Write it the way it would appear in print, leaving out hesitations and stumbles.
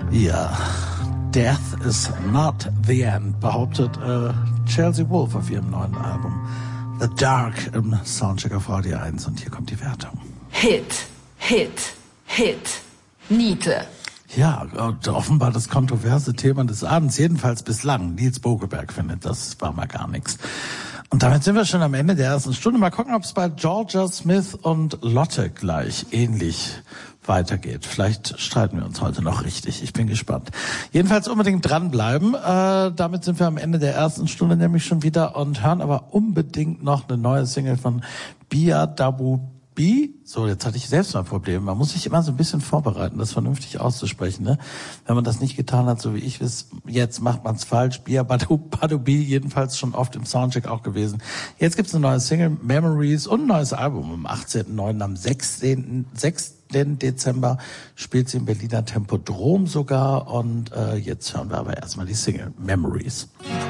Ja, Death is not the end, behauptet Chelsea Wolfe auf ihrem neuen Album The Dark im Soundcheck auf Radio 1. Und hier kommt die Wertung. Hit, Hit, Hit, Niete. Ja, offenbar das kontroverse Thema des Abends, jedenfalls bislang. Nils Bokelberg findet, das war mal gar nichts. Und damit sind wir schon am Ende der ersten Stunde. Mal gucken, ob es bei Georgia Smith und Lotte gleich ähnlich weitergeht. Vielleicht streiten wir uns heute noch richtig. Ich bin gespannt. Jedenfalls unbedingt dranbleiben. Damit sind wir am Ende der ersten Stunde nämlich schon wieder und hören aber unbedingt noch eine neue Single von Biadabu. So, jetzt hatte ich selbst mal Probleme. Man muss sich immer so ein bisschen vorbereiten, das vernünftig auszusprechen, ne? Wenn man das nicht getan hat, so wie ich es, jetzt macht man es falsch. Biadabu, jedenfalls schon oft im Soundcheck auch gewesen. Jetzt gibt's eine neue Single, Memories, und ein neues Album. Am 18.09., am 6. Dezember spielt sie im Berliner Tempodrom sogar. Und jetzt hören wir aber erstmal die Single, Memories.